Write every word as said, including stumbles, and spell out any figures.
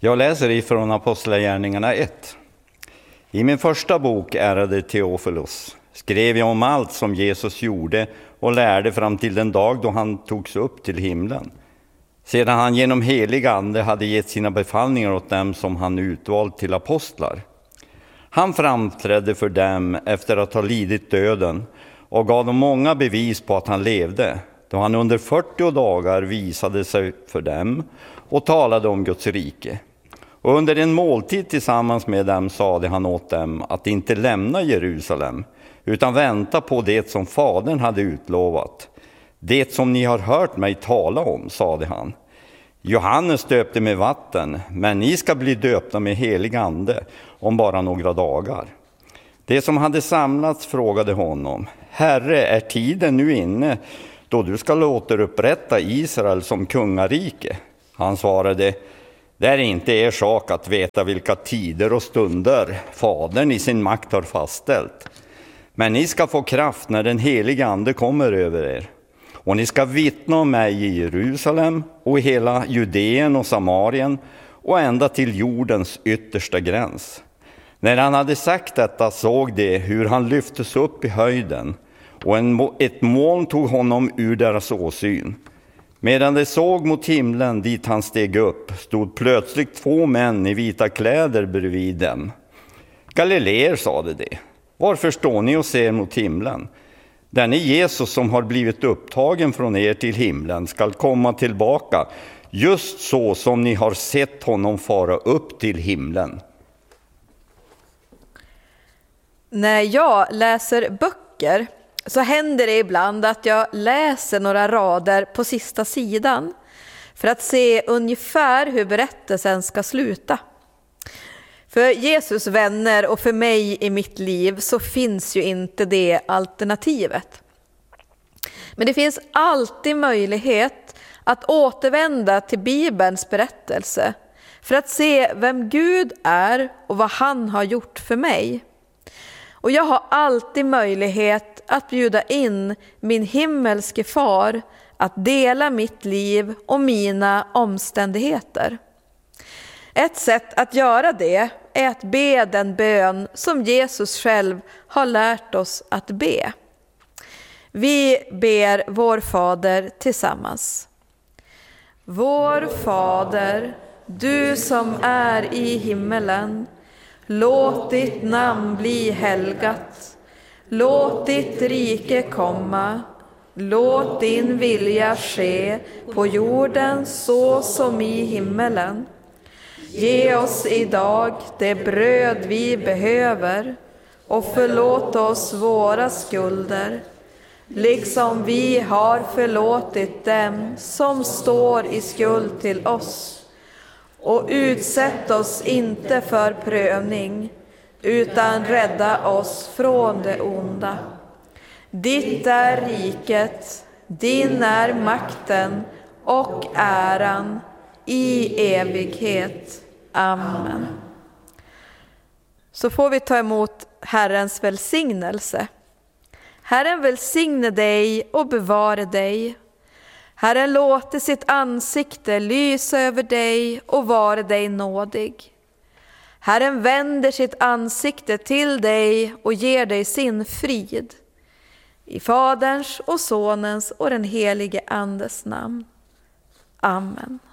Jag läser ifrån Apostlagärningarna ett. I min första bok, ärade Teofilos, skrev jag om allt som Jesus gjorde och lärde fram till den dag då han togs upp till himlen. Sedan han genom helig ande hade gett sina befallningar åt dem som han utvalt till apostlar. Han framträdde för dem efter att ha lidit döden och gav dem många bevis på att han levde, då han under fyrtio dagar visade sig för dem och talade om Guds rike. Och under en måltid tillsammans med dem sade han åt dem att inte lämna Jerusalem, utan vänta på det som Fadern hade utlovat. Det som ni har hört mig tala om, sade han. Johannes döpte med vatten, men ni ska bli döpta med helig ande om bara några dagar. Det som hade samlats frågade honom: Herre, är tiden nu inne då du ska återupprätta Israel som kungarike? Han svarade: det är inte er sak att veta vilka tider och stunder Fadern i sin makt har fastställt. Men ni ska få kraft när den heliga ande kommer över er. Och ni ska vittna om mig i Jerusalem och i hela Judeen och Samarien och ända till jordens yttersta gräns. När han hade sagt detta såg de hur han lyftes upp i höjden, och en, ett moln tog honom ur deras åsyn. Medan de såg mot himlen dit han steg upp, stod plötsligt två män i vita kläder bredvid dem. Galileer, sade de, varför står ni och ser mot himlen? Denne Jesus som har blivit upptagen från er till himlen skall komma tillbaka, just så som ni har sett honom fara upp till himlen. När jag läser böcker så händer det ibland att jag läser några rader på sista sidan för att se ungefär hur berättelsen ska sluta. För Jesus vänner och för mig i mitt liv så finns ju inte det alternativet. Men det finns alltid möjlighet att återvända till Bibelns berättelse för att se vem Gud är och vad han har gjort för mig. Och jag har alltid möjlighet att bjuda in min himmelske far att dela mitt liv och mina omständigheter. Ett sätt att göra det är att be den bön som Jesus själv har lärt oss att be. Vi ber vår Fader tillsammans. Vår Fader, du som är i himmelen, låt ditt namn bli helgat. Låt ditt rike komma. Låt din vilja ske på jorden så som i himmelen. Ge oss idag det bröd vi behöver och förlåt oss våra skulder, liksom vi har förlåtit dem som står i skuld till oss. Och utsätt oss inte för prövning, utan rädda oss från det onda. Ditt är riket, din är makten och äran i evighet. Amen. Så får vi ta emot Herrens välsignelse. Herren välsigne dig och bevare dig. Herren låter sitt ansikte lysa över dig och vare dig nådig. Herren vänder sitt ansikte till dig och ger dig sin frid. I Faderns och Sonens och den helige Andes namn. Amen.